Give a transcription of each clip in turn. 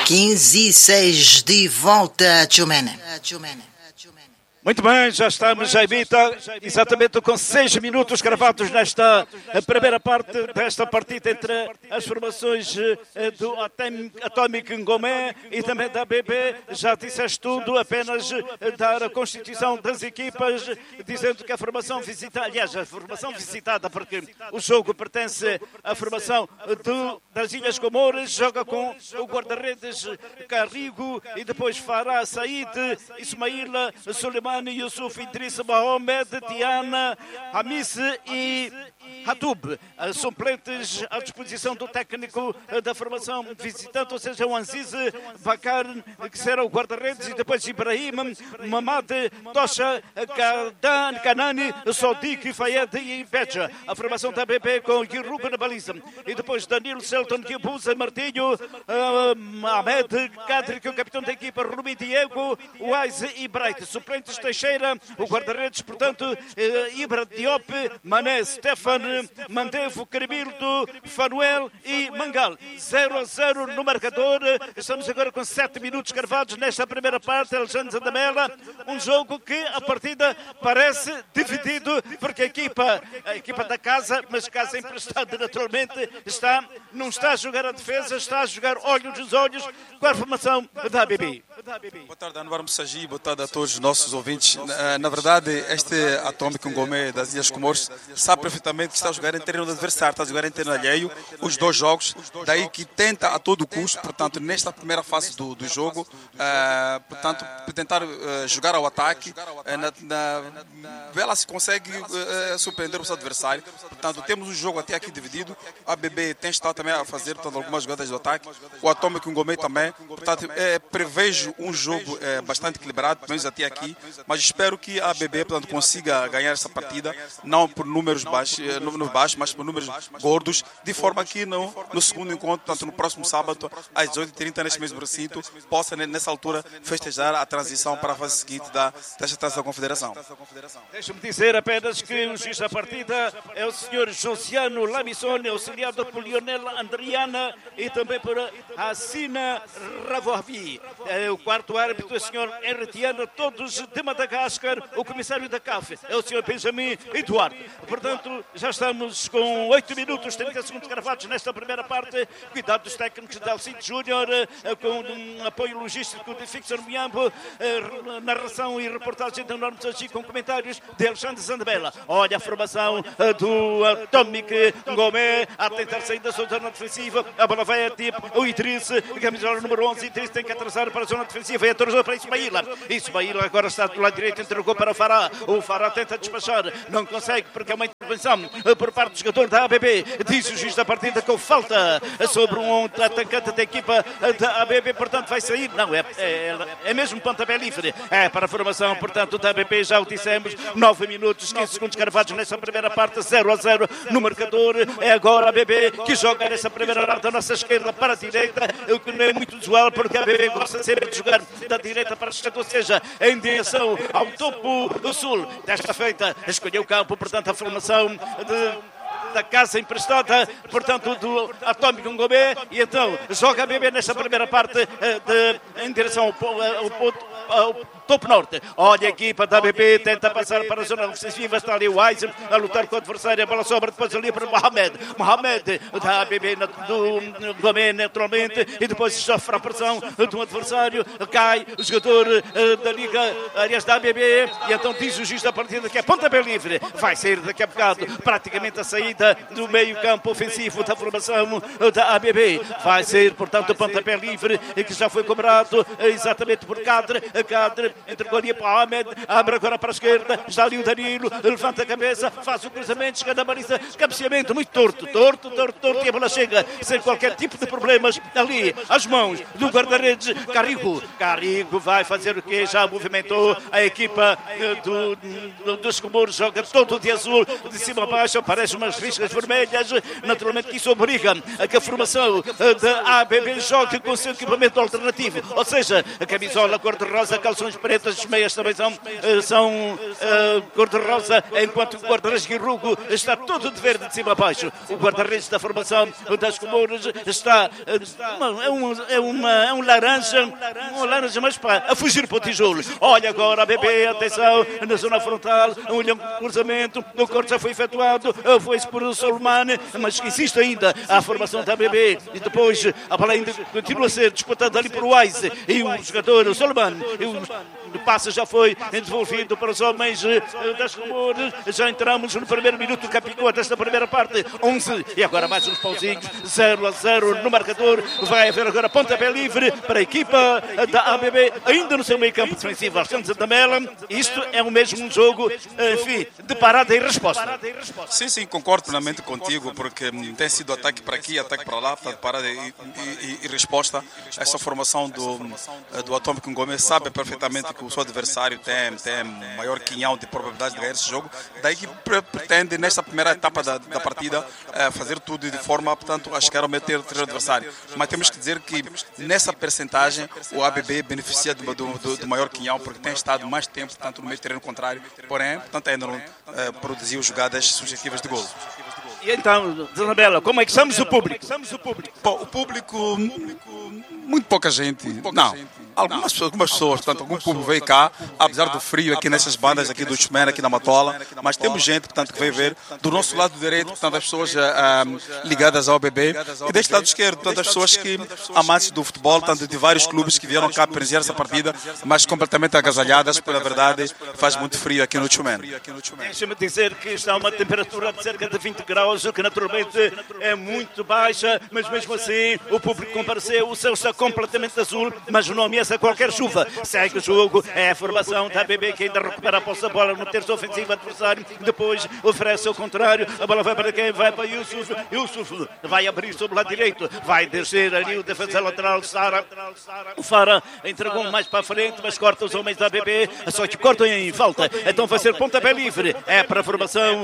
15:06 de volta, Tchumene. Muito bem, já estamos a imita, exatamente com 6 minutos gravados nesta primeira parte desta partida entre as formações do Atomic Ngomé e também da ABB. Já disseste tudo, apenas dar a constituição das equipas, dizendo que a formação visitada, aliás, a formação visitada, porque o jogo pertence à formação das Ilhas Comores, joga com o guarda-redes Carrigo e depois Farah Said, Ismaila, Suleiman, Yusuf, Idriss, Mohamed, Tiana, Hamis e Hatub. Suplentes à disposição do técnico da formação visitante, ou seja, o Aziz Bakar, que será o guarda-redes, e depois Ibrahim, Mamad, Tosha, Kanani, Sodik, Fayed e Beja. A formação da BB com Giruba na baliza. E depois Danilo, Selton, Kibuza, Martinho, Ahmed, Kadri, que é o capitão da equipa, Rumi, Diego, Wise e Bright. Suplentes Teixeira, o guarda-redes, portanto, Ibra Diop, Mané, Stefan, Mandevo, Carmildo, Fanuel e Mangal. 0-0 no marcador. Estamos agora com 7 minutos gravados nesta primeira parte. Alexandre Zandamela, um jogo que a partida parece dividido, porque a equipa da casa, mas casa emprestada naturalmente, não está a jogar a defesa, está a jogar olhos nos olhos com a formação da ABB. Boa tarde, Anwar Moussagi, boa tarde a todos os nossos ouvintes. Na verdade, este Atomic Ngomé das Ilhas Comores sabe perfeitamente que está a jogar em terreno adversário, está a jogar em terreno alheio, os dois jogos, daí que tenta a todo custo, portanto, nesta primeira fase do jogo, portanto, tentar jogar ao ataque, ver lá se consegue surpreender o seu adversário. Portanto, temos um jogo até aqui dividido, a ABB tem estado também a fazer algumas jogadas do ataque, o Atomic Ngomé também, portanto, prevejo um jogo bastante equilibrado, pelo menos até aqui, mas espero que a ABB, portanto, consiga ganhar essa partida, não por números baixos, mas por números gordos, de forma que no segundo encontro, portanto, no próximo sábado, às 18h30, neste mesmo recinto, possa, nessa altura, festejar a transição para a fase seguinte desta Taça da Confederação. Deixa-me dizer apenas que o juiz da partida é o senhor Josiano Lamissone, auxiliado por Lionel Andriana e também por Assina Ravovi. O quarto árbitro é o senhor Ertiano, todos de Madagascar. O comissário da CAF é o senhor Benjamin Eduardo. Portanto, já estamos com 8 minutos, 30 segundos gravados nesta primeira parte. Cuidado dos técnicos da Alcide Júnior, com um apoio logístico de Fixer Miambo, narração e reportagem de Norma Moussagi, com comentários de Alexandre Zandamela. Olha a formação do Atomic Ngomé a tentar sair da sua zona defensiva. A bola vai a tipo o Idriss, camisola número 11. Idriss tem que atrasar para a zona defensiva e atrasou para Ismaila. Ismaila agora está do lado direito, entregou para o Farah. O Farah tenta despachar, não consegue porque é uma intervenção por parte do jogador da ABB. Diz o juiz da partida com falta sobre um atacante da equipa da ABB, portanto vai sair. Não, é mesmo pontapé livre. É para a formação, portanto, da ABB, já o dissemos. 9 minutos, 15 segundos gravados nessa primeira parte, 0-0 no marcador. É agora a ABB que joga nessa primeira parte da nossa esquerda para a direita, o que não é muito usual, porque a ABB gosta sempre de jogar da direita para a esquerda, ou seja, em direção ao topo do sul. Desta feita, escolheu o campo, portanto, a formação da casa emprestada, portanto, do Atomic Ngomé, e então joga a ABB nesta primeira parte em direção ao topo norte. Olha a equipa da ABB, tenta passar para a zona defensiva, está ali o Wise a lutar com o adversário, a bola sobra depois ali para Mohamed da ABB do Ngomé naturalmente, e depois sofre a pressão do adversário, cai o jogador da Liga, aliás da ABB, e então diz o juiz da partida que é pontapé livre, vai sair daqui a bocado praticamente a saída do meio campo ofensivo da formação da ABB, vai sair portanto o pontapé livre, que já foi cobrado exatamente por Kadri, entregou ali para o Ahmed, abre agora para a esquerda, está ali o Danilo, levanta a cabeça, faz o cruzamento, chega na baliza, cabeceamento muito torto, e a bola chega sem qualquer tipo de problemas ali, às mãos do guarda-redes Carrigo vai fazer o quê? Já movimentou a equipa dos Comores, joga todo de azul, de cima a baixo, aparece umas riscas vermelhas, naturalmente que isso obriga a que a formação da ABB jogue com o seu equipamento alternativo, ou seja, a camisola cor-de-rosa, calções pretas, as meias também são cor-de-rosa, enquanto o guarda-redes Guirrugo está todo de verde de cima a baixo. O guarda-redes da formação das Comores está um laranja, mas a fugir para o tijolo. Olha agora a ABB, atenção, na zona frontal, um cruzamento, o corte já foi efetuado, foi-se por o Solomane, mas insiste ainda a formação da ABB, e depois a bola ainda continua a ser disputada ali por Wise, e o jogador, o Solomane, o passe já foi devolvido para os homens das Comores. Já entramos no primeiro minuto do Capicua desta primeira parte, 11, e agora mais uns pauzinhos, 0-0 no marcador. Vai haver agora pontapé livre para a equipa da ABB, ainda no seu meio campo defensivo, Alexandre Zamela. Isto é o mesmo jogo, enfim, de parada e resposta. Sim, concordo plenamente contigo, porque tem sido ataque para aqui, ataque para lá, parada e resposta. Essa formação do Atômico Ngome sabe perfeitamente que o seu adversário tem maior quinhão de probabilidade de ganhar esse jogo, daí que pretende nesta primeira etapa da partida fazer tudo de forma, portanto, a chegar ao meio termo do adversário. Mas temos que dizer que nessa percentagem o ABB beneficia do maior quinhão, porque tem estado mais tempo, portanto, no meio terreno contrário, porém, portanto, ainda não produziu jogadas subjetivas de gol. E então, Isabela, como é que estamos o público? O público, muito pouca gente. Não, algumas pessoas, portanto, algum público veio cá, apesar do frio aqui nessas bandas aqui do Chumena, aqui na Matola, mas temos gente, portanto, que veio ver. Do nosso lado direito, portanto, as pessoas ligadas ao ABB, e deste lado esquerdo, portanto, as pessoas que amantes do futebol, tanto de vários clubes que vieram cá presenciar essa partida, mas completamente agasalhadas, porque na verdade faz muito frio aqui no Chumena. Deixa-me dizer que está uma temperatura de cerca de 20 graus, o que naturalmente é muito baixa, mas mesmo assim o público compareceu, o céu está completamente azul, mas não ameaça qualquer chuva. Segue o jogo, é a formação da ABB que ainda recupera a posse da bola no terço ofensivo adversário, depois oferece ao contrário, a bola vai para quem? Vai para Yusuf vai abrir sobre o lado direito, vai descer ali o defesa lateral o Fara entregou mais para a frente, mas corta os homens da ABB, só que cortam em falta, então vai ser pontapé livre, é para a formação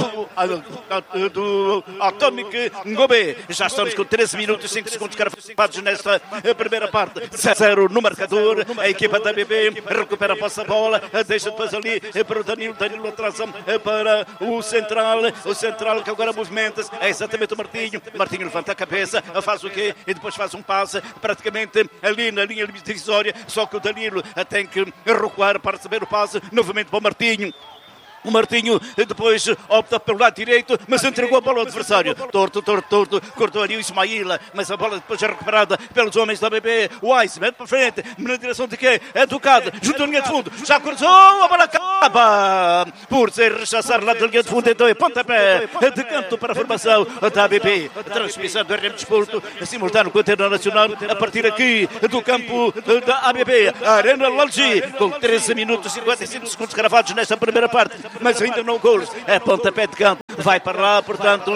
do Atomic Ngome. Já estamos com 13 minutos e 5 segundos cravados nesta primeira parte. 0 no marcador. A equipa da BB recupera a posse da bola, deixa depois ali para o Danilo atrás para o central que agora movimenta-se. É exatamente o Martinho levanta a cabeça, faz o quê? E depois faz um passe praticamente ali na linha divisória, só que o Danilo tem que recuar para receber o passe novamente para o Martinho. O Martinho depois opta pelo lado direito, mas entregou a bola ao adversário. Torto, cortou ali o Ismaíla, mas a bola depois é recuperada pelos homens da BB. O Wise mete para frente, na direção de quem? É tocado, junto à linha de fundo, já cruzou, a bola acaba por ser rechaçar lá da linha de fundo, então é pontapé de canto para a formação da ABB. Transmissão do RM Desporto, simultâneo com a Internacional, a partir aqui do campo da ABB, Arena Lalgi, com 13 minutos e 55 segundos gravados nesta primeira parte. Mas ainda não gols, é pontapé de canto, vai para lá, portanto,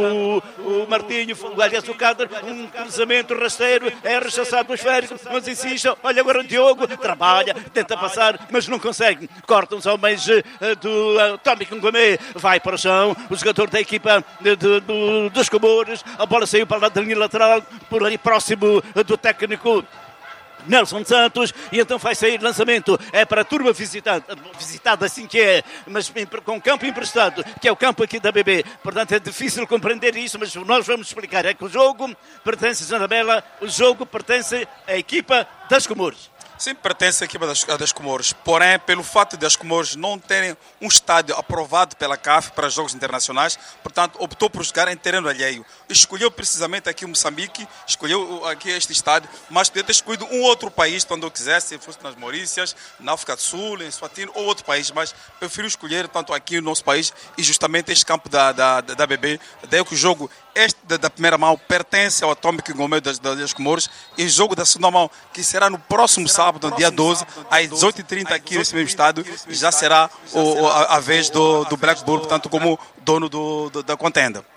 o Martinho, aliás o Cáder, um cruzamento rasteiro, é rechaçado no esférico, mas insiste, olha agora o Diogo, trabalha, tenta passar, mas não consegue, cortam os homens do Atomic Ngome, vai para o chão, o jogador da equipa dos Comores, a bola saiu para lá da linha lateral, por ali próximo do técnico Nelson Santos, e então vai sair lançamento, é para a turma visitada assim que é, mas com campo emprestado, que é o campo aqui da BB, portanto é difícil compreender isso, mas nós vamos explicar, é que o jogo pertence a Isabela, o jogo pertence à equipa das Comores. Sim, pertence à equipa das Comores, porém, pelo fato de as Comores não terem um estádio aprovado pela CAF para jogos internacionais, portanto, optou por jogar em terreno alheio. Escolheu precisamente aqui o Moçambique, escolheu aqui este estádio, mas podia ter escolhido um outro país, quando eu quisesse, se fosse nas Maurícias, na África do Sul, em Eswatini, ou outro país, mas prefiro escolher tanto aqui no nosso país e justamente este campo da BB, daí que o jogo este da primeira mão pertence ao Atomic Ngome das Comores, e o jogo da segunda mão, que será no próximo sábado, no dia 12, às 18h30 aqui nesse mesmo estádio, já será a vez do Black Bull, portanto, como dono da contenda.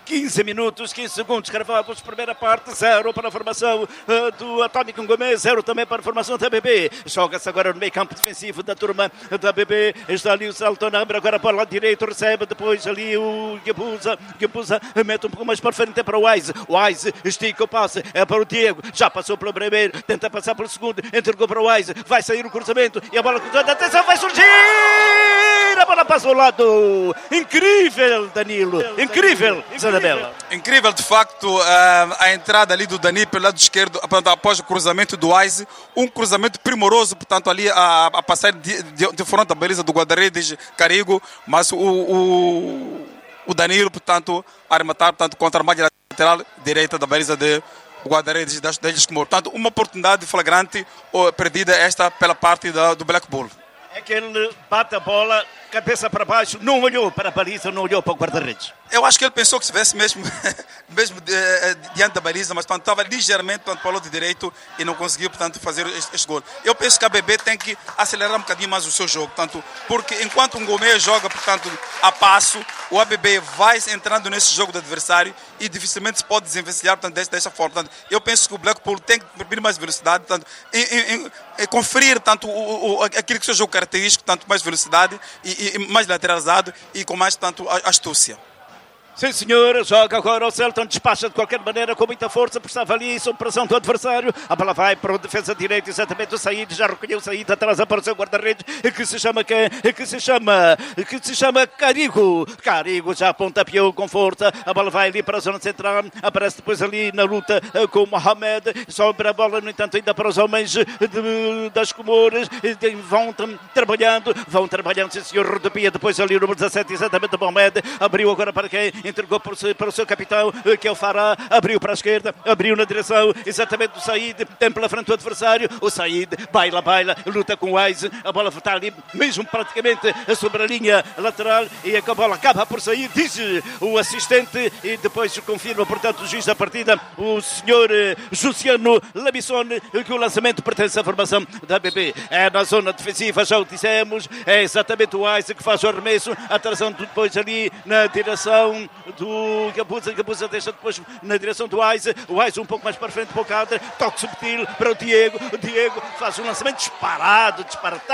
15 minutos, 15 segundos cravados, primeira parte, 0 para a formação do Atómico Ngomé, 0 também para a formação da ABB. Joga-se agora no meio campo defensivo da turma da ABB. Está ali o Celton, abre agora para o lado direito, recebe depois ali o Guebuza mete um pouco mais para frente, é para o Wise. Estica o passe, é para o Diego, já passou pelo primeiro, tenta passar pelo segundo, entregou para o Wise, vai sair o cruzamento e a bola cruzada, atenção, vai surgir! A bola passa ao lado. Incrível, Danilo. Incrível, Isabela. Incrível, de facto, a entrada ali do Dani pelo lado esquerdo, após o cruzamento do Wise. Um cruzamento primoroso, portanto, ali a passar de frente à baliza do guarda-redes Carigo. Mas o Danilo, portanto, a arrematar, portanto, contra a malha lateral direita da baliza de guarda-redes das Ilhas Comores. Portanto, uma oportunidade flagrante perdida esta pela parte do Black Bull. É que ele bate a bola, cabeça para baixo, não olhou para a baliza, não olhou para o guarda-redes. Eu acho que ele pensou que estivesse mesmo diante da baliza, mas portanto, estava ligeiramente para o lado direito e não conseguiu, portanto, fazer este gol. Eu penso que a ABB tem que acelerar um bocadinho mais o seu jogo, portanto, porque enquanto um Ngomé joga, portanto, a passo, o ABB vai entrando nesse jogo do adversário e dificilmente se pode desenvencilhar, portanto, dessa forma. Portanto, eu penso que o Blackpool tem que imprimir mais velocidade, portanto, conferir tanto aquilo que é o seu jogo característico, tanto mais velocidade e mais lateralizado e com mais, tanto, astúcia. Sim, senhor, joga agora o Celton, despacha de qualquer maneira com muita força, porque estava ali sob pressão do adversário. A bola vai para o defesa direito, exatamente o Said, já recolheu o Said, atrás apareceu o guarda-redes, que se chama Carigo. Carigo já pontapeou com força, a bola vai ali para a zona central, aparece depois ali na luta com o Mohamed, sobra a bola, no entanto, ainda para os homens das Comores, vão trabalhando, sim, senhor, rodopia, depois ali o número 17, exatamente o Mohamed, abriu agora para quem? Entregou para o seu capitão, que é o Farah, abriu para a esquerda, abriu na direção exatamente do Said, tem pela frente o adversário, o Said baila, luta com o Wise, a bola está ali mesmo praticamente sobre a linha lateral e a bola acaba por sair, diz o assistente, e depois confirma, portanto, o juiz da partida, o senhor Luciano Lamisson, que o lançamento pertence à formação da ABB. É na zona defensiva, já o dissemos, é exatamente o Wise que faz o arremesso, atrasando depois ali na direção do Guebuza deixa depois na direção do Wise, o Wise um pouco mais para frente para o Cadre, toque subtil para o Diego faz um lançamento disparatado,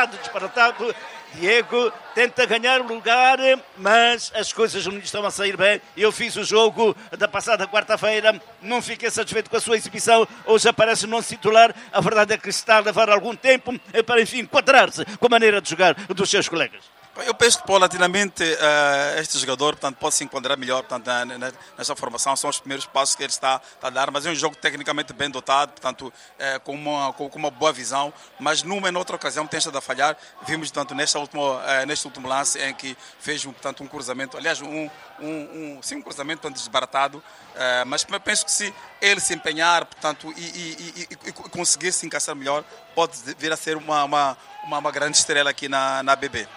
Diego tenta ganhar o lugar, mas as coisas não lhe estão a sair bem. Eu fiz o jogo da passada quarta-feira, não fiquei satisfeito com a sua exibição, hoje aparece não titular, a verdade é que está a levar algum tempo para, enfim, enquadrar-se com a maneira de jogar dos seus colegas. Eu penso que paulatinamente este jogador, portanto, pode se enquadrar melhor, portanto, nesta formação. São os primeiros passos que ele está a dar, mas é um jogo tecnicamente bem dotado, portanto, com uma boa visão, mas numa e noutra ocasião tem estado a falhar. Vimos, portanto, neste último lance em que fez, portanto, um cruzamento, aliás, um cruzamento, portanto, desbaratado, mas penso que se ele se empenhar, portanto, e conseguir se encaixar melhor, pode vir a ser uma grande estrela aqui na ABB.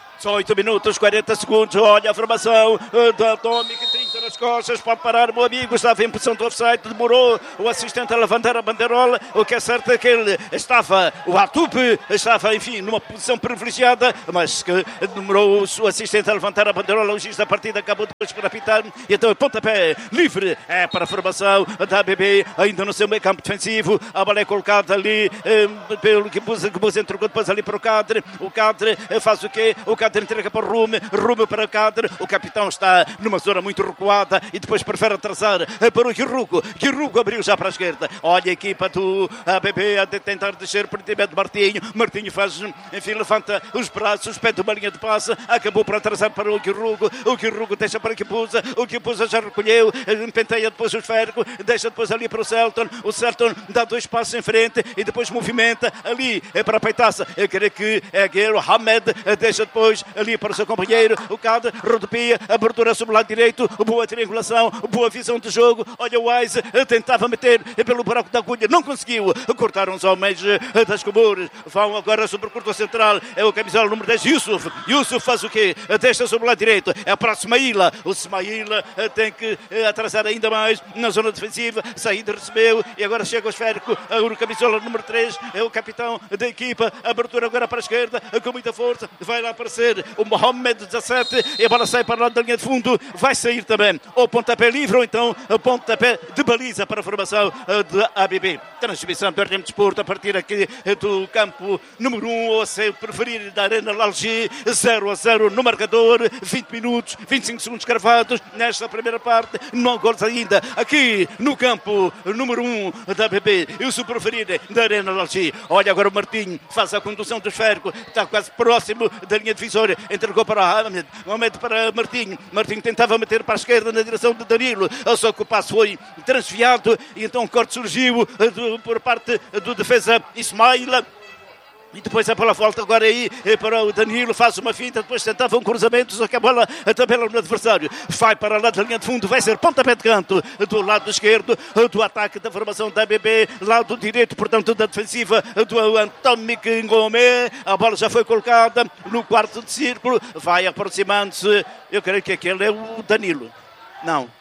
18 minutos, 40 segundos, olha a formação da Atómica, 30 nas costas, pode parar, meu amigo, estava em posição do offside, demorou o assistente a levantar a bandeirola, o que é certo é que ele o Atupe estava, enfim, numa posição privilegiada, mas que demorou o assistente a levantar a bandeirola, o juiz da partida acabou depois por apitar, e então pontapé livre é para a formação da ABB, ainda no seu meio campo defensivo, a bola é colocada ali pelo Guebuza entregou depois ali para o Cadre faz o quê? O Cadre entrega para o Rume para o Cadre, o capitão está numa zona muito recuada e depois prefere atrasar para o Guirrugo abriu já para a esquerda, olha a equipa do ABB a tentar descer por intermédio de Martinho faz, enfim, levanta os braços, pede uma linha de passe, acabou por atrasar para o Guirrugo deixa para o Guebuza já recolheu, penteia depois o esférico, deixa depois ali para o Celton dá 2 passos em frente e depois movimenta ali para a peitaça, eu creio que é Guerreiro Hamed, deixa depois ali para o seu companheiro, o Cadre, rodopia, abertura sobre o lado direito, boa triangulação, boa visão de jogo, olha o Wise, tentava meter pelo buraco da agulha, não conseguiu, cortaram os homens das Comores, vão agora sobre o corredor central, é o camisola número 10, Yusuf faz o quê? Deixa sobre o lado direito, é para o Smaila tem que atrasar ainda mais na zona defensiva, Saída recebeu e agora chega o esférico, o camisola número 3, é o capitão da equipa, abertura agora para a esquerda, com muita força, vai lá aparecer o Mohamed 17 e a bola sai para lá da linha de fundo, vai sair também ou pontapé livre ou então pontapé de baliza para a formação de ABB. Transmissão do RM Desporto a partir aqui do campo número 1, ou se preferir da Arena Lalgi, 0-0 no marcador, 20 minutos, 25 segundos cravados nesta primeira parte, não gols ainda aqui no campo número 1 da ABB, e se preferir da Arena Lalgi. Olha agora o Martinho, faz a condução do esférico, está quase próximo da linha divisória, entregou para Ahmed, Ahmed para Martinho, Martinho tentava meter para a esquerda na direção de Danilo, só que o passo foi transviado e então o corte surgiu por parte do defesa Ismaila. E depois a bola volta agora aí para o Danilo, faz uma finta, depois tentava um cruzamento, só que a bola tabela no adversário, vai para lá da linha de fundo, vai ser pontapé de canto do lado esquerdo do ataque da formação da ABB, lado direito, portanto da defensiva do Antómico Ngomé. A bola já foi colocada no quarto de círculo, vai aproximando-se, eu creio que aquele é o Danilo, não,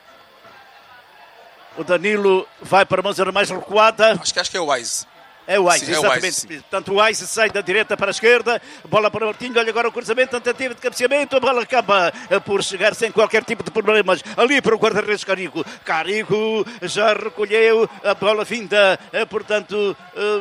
o Danilo vai para uma zona mais recuada, acho que é o Wise. É o Wise, sim, exatamente. É o Wise, portanto, o Wise sai da direita para a esquerda, bola para o Martinho, olha agora o cruzamento, tentativa de cabeceamento, a bola acaba por chegar sem qualquer tipo de problemas ali para o guarda-redes Carico. Carico já recolheu a bola vinda, portanto...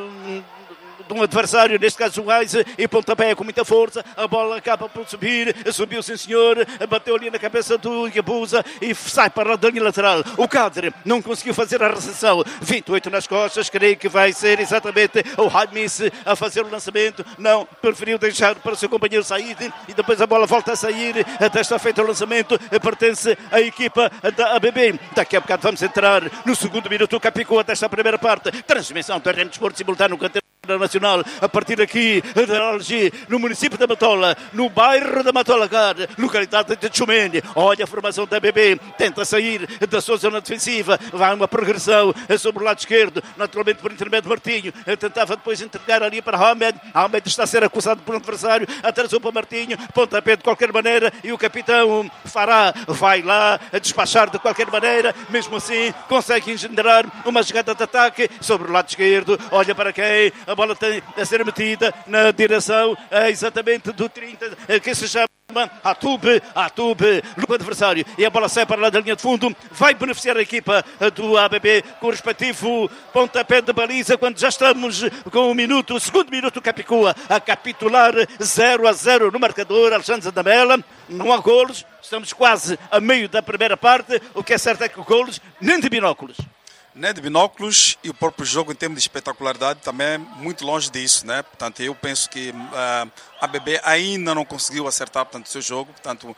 de um adversário, neste caso o Wise, e pontapé com muita força, a bola acaba por subir, subiu sim senhor, bateu ali na cabeça do Yabusa e sai para a linha lateral. O Cadre não conseguiu fazer a recepção, 28 nas costas, creio que vai ser exatamente o Hamis a fazer o lançamento, não, preferiu deixar para o seu companheiro sair e depois a bola volta a sair, até está feito o lançamento, pertence à equipa da ABB. Daqui a bocado vamos entrar no segundo minuto, Capicua desta primeira parte, transmissão do RM Desporto simultâneo canteiro nacional, a partir aqui de Algi, no município da Matola, no bairro da Matola, localidade de Tchumene. Olha a formação da ABB, tenta sair da sua zona defensiva, vai uma progressão sobre o lado esquerdo, naturalmente por intermédio de Martinho, tentava depois entregar ali para Ahmed. Ahmed está a ser acusado por um adversário, atrasou para Martinho, pontapé de qualquer maneira, e o capitão Fará vai lá a despachar de qualquer maneira, mesmo assim consegue engendrar uma jogada de ataque sobre o lado esquerdo. Olha para quem a bola tem a ser metida na direção exatamente do 30, que se chama Atube, no adversário, e a bola sai para lá da linha de fundo, vai beneficiar a equipa do ABB com o respectivo pontapé de baliza, quando já estamos com o segundo minuto, Capicua a capitular 0-0 no marcador. Alexandre Sandamela, não há golos, estamos quase a meio da primeira parte, o que é certo é que golos nem de binóculos. Nem de binóculos, e o próprio jogo em termos de espetacularidade também é muito longe disso, né? Portanto, eu penso que a ABB ainda não conseguiu acertar, portanto, o seu jogo, portanto,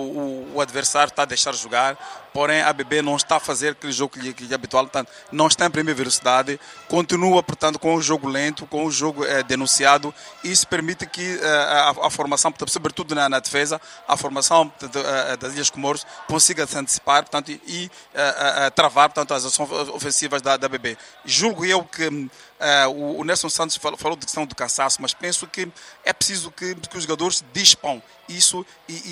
o adversário está a deixar jogar, porém a ABB não está a fazer aquele jogo que é habitual, portanto, não está em primeira velocidade, continua, portanto, com o jogo lento, com o jogo denunciado, e isso permite que a formação, portanto, sobretudo na defesa, a formação das Ilhas Comoros consiga se antecipar, portanto, e travar, portanto, as ações ofensivas da ABB. Julgo eu que o Nelson Santos falou de questão do cansaço, mas penso que é preciso que os jogadores dispam isso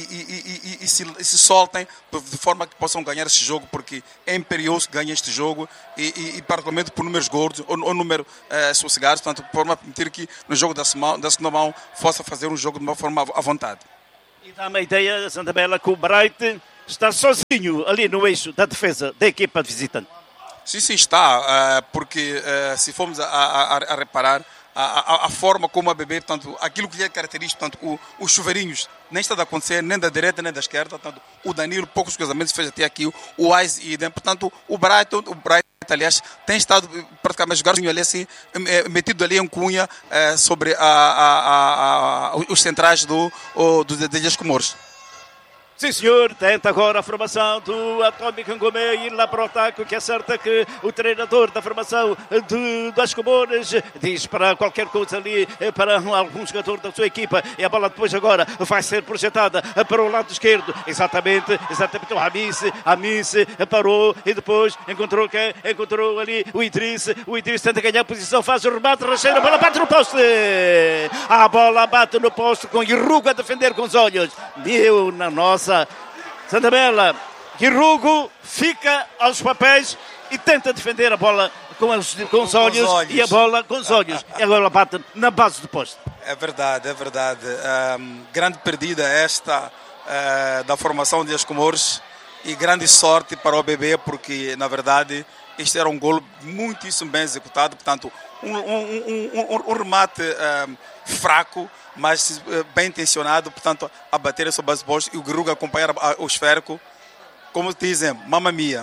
e se soltem de forma que possam ganhar este jogo, porque é imperioso ganhar este jogo e particularmente por números gordos ou número sossegados, portanto, de forma a permitir que no jogo da segunda mão possa fazer um jogo de uma forma à vontade. E dá uma ideia, Santa Bela, que o Bright está sozinho ali no eixo da defesa da equipa visitante. Sim, está, porque se formos a reparar, a forma como a ABB, portanto, aquilo que lhe é característico, portanto, os chuveirinhos nem está a acontecer, nem da direita nem da esquerda, portanto, o Danilo, poucos cruzamentos fez até aqui, o Wise idem, portanto, o Bright, aliás, tem estado praticamente jogador ali assim, metido ali em cunha sobre os centrais dos Ilhas Comoros. Sim, senhor, tenta agora a formação do Antómico Ngomé ir lá para o ataque, que acerta que o treinador da formação das Comoras diz para qualquer coisa ali, para algum jogador da sua equipa, e a bola depois agora vai ser projetada para o lado esquerdo, exatamente o Hamis parou e depois encontrou ali o Idriss tenta ganhar a posição, faz o remate, rasteira, a bola bate no poste, a bola bate no poste com Irrugo a defender com os olhos, na nossa Santa Bela, Quirugo fica aos papéis e tenta defender a bola com os olhos e a bola com os olhos. E agora bate na base do poste. É verdade. Grande perdida esta da formação de Ilhas Comoros. e grande sorte para o ABB, porque na verdade este era um golo muitíssimo bem executado, portanto um remate fraco, mas bem intencionado, portanto a bater sobre as bolas e o Guruga acompanhar o esférico, como dizem, mamma mia.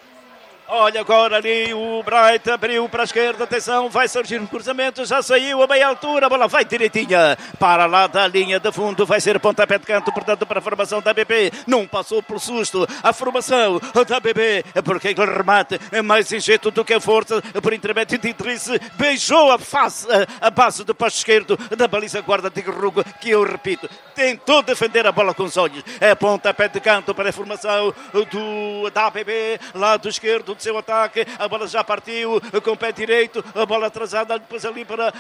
Olha agora ali o Bright abriu para a esquerda, atenção, vai surgir um cruzamento, já saiu a meia altura, a bola vai direitinha para lá da linha de fundo, vai ser pontapé de canto, portanto para a formação da ABB, não passou por susto a formação da ABB, porque aquele remate é mais enjeito do que a força, por intermédio de Idriss, beijou a base do posto esquerdo da baliza guarda de Guruga, que eu repito, tentou defender a bola com os olhos, é pontapé de canto para a formação da ABB, lado esquerdo seu ataque, a bola já partiu com o pé direito, a bola atrasada depois ali para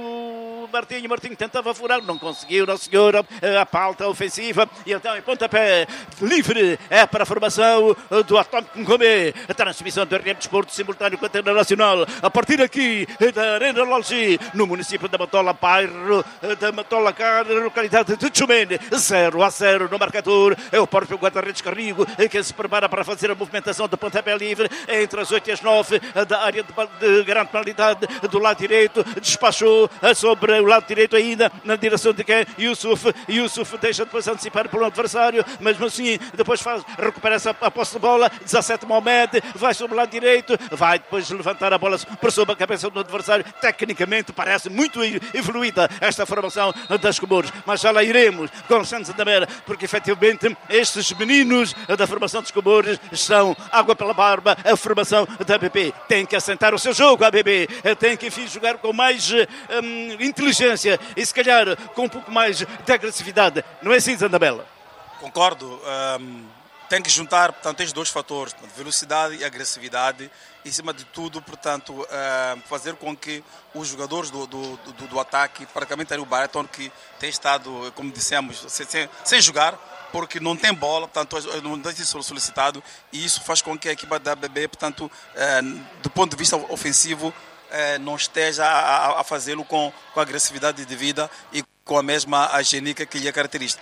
o Martinho tentava furar, não conseguiu, não senhor, a pauta ofensiva, e então em pontapé livre é para a formação do Atómico Ngomé, a transmissão do RM Desporto simultâneo com a Antena Nacional, a partir aqui da Arena Lalgi, no município da Matola, bairro da Matola Cara, localidade de Tchumene, 0-0 no marcador, é o próprio guarda-redes Carrigo que se prepara para fazer a movimentação de pontapé livre, entre as 8 e as 9 da área de grande penalidade do lado direito, despachou sobre o lado direito ainda, na direção de quem? Yusuf deixa depois antecipar por um adversário, mas assim depois recupera a posse de bola, 17 Mohamed, vai sobre o lado direito, vai depois levantar a bola por sobre a cabeça do adversário, tecnicamente parece muito evoluída esta formação das Comores, mas já lá iremos com Santos Andamera, porque efetivamente estes meninos da formação dos Comores são água pela barba. A formação da ABB tem que assentar o seu jogo, a ABB tem que enfim jogar com mais inteligência e se calhar com um pouco mais de agressividade, não é assim, Zandabella? Concordo, tem que juntar, portanto, estes dois fatores, velocidade e agressividade, e, em cima de tudo, portanto, fazer com que os jogadores do ataque, praticamente o Brighton, que tem estado, como dissemos, sem jogar, porque não tem bola, portanto, não tem sido solicitado, e isso faz com que a equipa da ABB, portanto, do ponto de vista ofensivo, não esteja a fazê-lo com a agressividade devida e com a mesma higiênica que lhe é característica.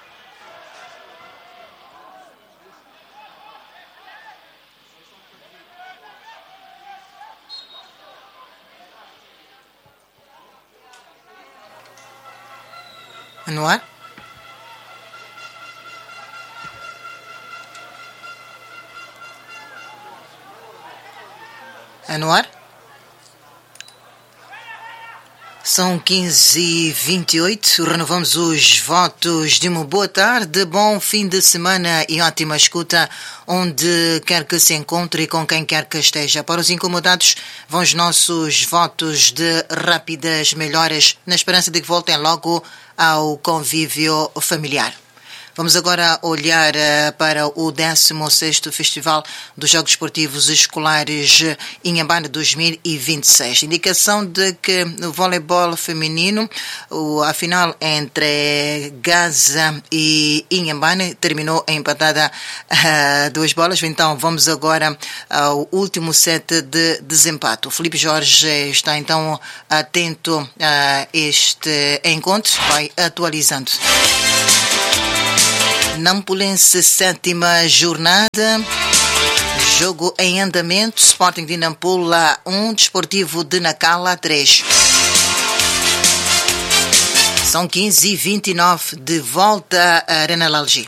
No ar? É no ar? São 15h28, renovamos os votos de uma boa tarde, bom fim de semana e ótima escuta onde quer que se encontre e com quem quer que esteja. Para os incomodados vão os nossos votos de rápidas melhoras, na esperança de que voltem logo ao convívio familiar. Vamos agora olhar para o 16º Festival dos Jogos Esportivos Escolares Inhambane 2026. Indicação de que no voleibol feminino, a final entre Gaza e Inhambane terminou empatada a 2 bolas. Então vamos agora ao último set de desempate. O Felipe Jorge está então atento a este encontro, vai atualizando. Nampulense, 7ª jornada, jogo em andamento, Sporting de Nampula 1, Desportivo de Nacala 3. São 15h29, de volta à Arena Lalgi.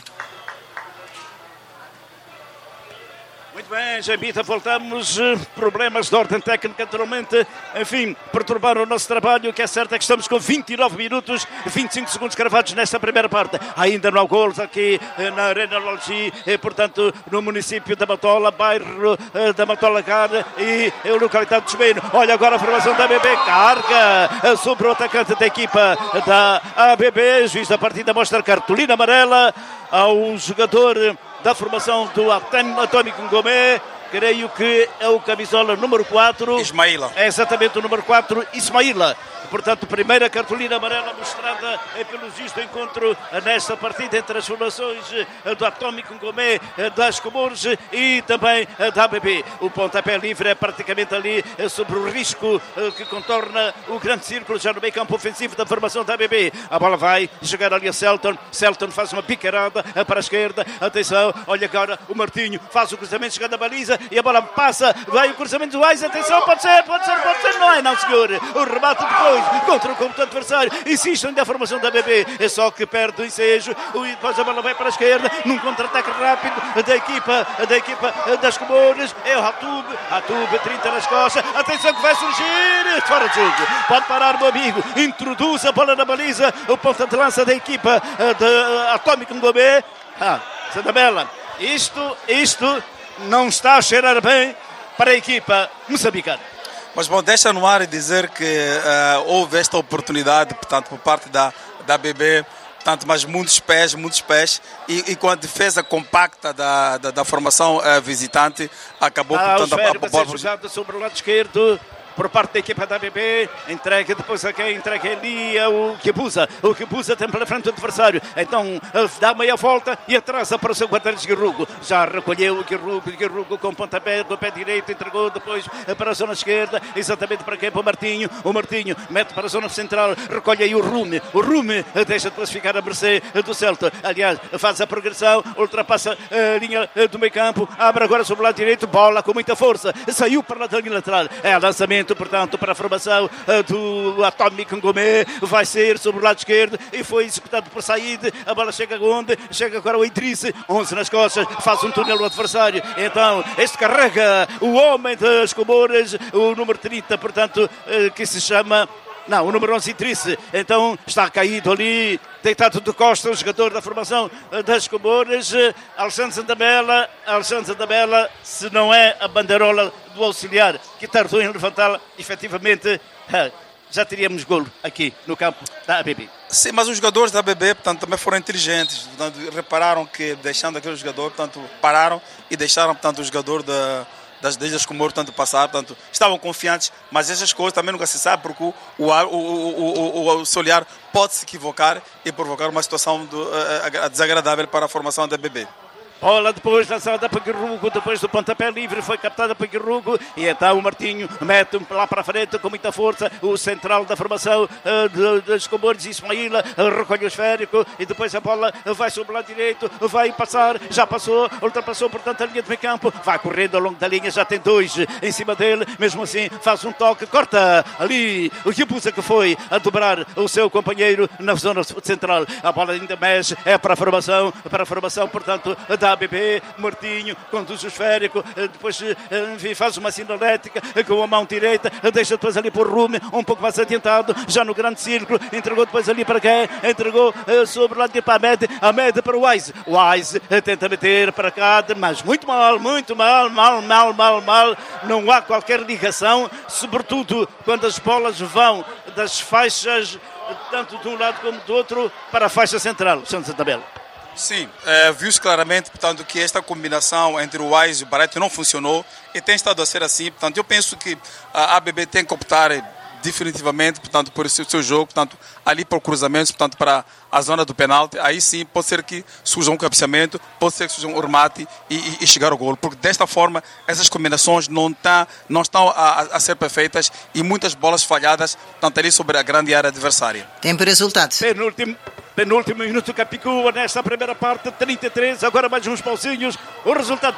Muito bem, Jambita, voltamos. Problemas de ordem técnica, naturalmente, enfim, perturbaram o nosso trabalho. O que é certo é que estamos com 29 minutos, 25 segundos cravados nesta primeira parte. Ainda não há gols aqui na Arena Lalgi, portanto, no município da Matola, bairro da Matola Cara e localidade de Chumeno. Olha agora a formação da ABB, carga sobre o atacante da equipa da ABB. Juiz da partida mostra cartolina amarela ao jogador da formação do Atómico Ngomé, creio que é o camisola número 4. Ismaíla. É exatamente o número 4, Ismaíla. Portanto, primeira cartolina amarela mostrada pelo juiz do encontro nesta partida entre as formações do Atómico Ngomé das Comores e também da ABB. O pontapé livre é praticamente ali sobre o risco que contorna o grande círculo já no meio campo ofensivo da formação da ABB. A bola vai chegar ali a Celton. Celton faz uma picarada para a esquerda. Atenção, olha agora o Martinho faz o cruzamento chegando à baliza e a bola passa. Vai o cruzamento do Ais. Atenção, pode ser. Não é, não senhor. O remate depois contra o computador adversário, insiste ainda a formação da ABB, é só que perde o ensejo, e depois a bola vai para a esquerda, num contra-ataque rápido da equipa das Comores, é o Hatub 30 nas costas, atenção que vai surgir, fora de jogo, pode parar meu amigo, introduz a bola na baliza, o ponta de lança da equipa de Atómico Ngomé, Santa Bela, isto não está a cheirar bem para a equipa moçambicana. Mas bom, deixa no ar e dizer que houve esta oportunidade, portanto, por parte da ABB, portanto, mas muitos pés, e com a defesa compacta da formação visitante, acabou, portanto, a bola jogada sobre o lado esquerdo, por parte da equipa da ABB, entrega depois a quem entrega ali o Kibusa tem pela frente o adversário, então dá meia volta e atrasa para o seu guarda-redes Guerrugo, já recolheu o Guerrugo com pontapé do pé direito, entregou depois para a zona esquerda, exatamente para quem? Para o Martinho mete para a zona central, recolhe aí o Rume deixa depois ficar a mercê do Celta, aliás, faz a progressão, ultrapassa a linha do meio campo, abre agora sobre o lado direito, bola com muita força, saiu para a linha lateral, é lançamento, portanto, para a formação do Atómico Ngomé, vai ser sobre o lado esquerdo e foi executado por Said, a bola chega onde? Chega agora o Idrisse, 11 nas costas, faz um túnel ao adversário, então este carrega o homem das Comores, o número 30, portanto, que se chama... Não, o número 11, Idrisse, então está caído ali, deitado de costas, o jogador da formação das Comores, Alexandre Santambela, se não é a bandeirola do auxiliar que tardou em levantá-la, efetivamente, já teríamos golo aqui no campo da ABB. Sim, mas os jogadores da ABB, portanto, também foram inteligentes, portanto, repararam que deixando aquele jogador, portanto, pararam e deixaram, portanto, o jogador das Ilhas Comores, tanto passar, portanto, estavam confiantes, mas essas coisas também nunca se sabe, porque o auxiliar pode se equivocar e provocar uma situação desagradável para a formação da ABB. Bola depois lançada para Guerrugo, depois do pontapé livre foi captada para Guerrugo e então o Martinho mete lá para a frente com muita força o central da formação das Comores, Ismaíla, recolhe o esférico e depois a bola vai sobre o lado direito, vai passar, já passou, ultrapassou portanto a linha de meio campo, vai correndo ao longo da linha, já tem dois em cima dele, mesmo assim faz um toque, corta ali o Kibusa que foi a dobrar o seu companheiro na zona central, a bola ainda mexe, é para a formação portanto da ABB, Martinho conduz o esférico, depois enfim, faz uma sinalética com a mão direita, deixa depois ali por Rume, um pouco mais adiantado, já no grande círculo, entregou depois ali para quem? Entregou sobre o lado de para Ahmed para o Wise tenta meter para cá, mas muito mal, não há qualquer ligação, sobretudo quando as bolas vão das faixas, tanto de um lado como do outro, para a faixa central, Santa Tabela. Sim, viu-se claramente, portanto, que esta combinação entre o Wise e o Barreto não funcionou e tem estado a ser assim. Portanto, eu penso que a ABB tem que optar definitivamente, portanto, por esse seu jogo, portanto, ali por cruzamentos, portanto, para a zona do penalti. Aí sim pode ser que surja um cabeceamento, pode ser que surja um remate e chegar ao golo, porque desta forma essas combinações não estão a ser perfeitas e muitas bolas falhadas, portanto, ali sobre a grande área adversária. Tempo e resultado. Penúltimo minuto, Capicua nesta primeira parte, 33, agora mais uns pauzinhos, o resultado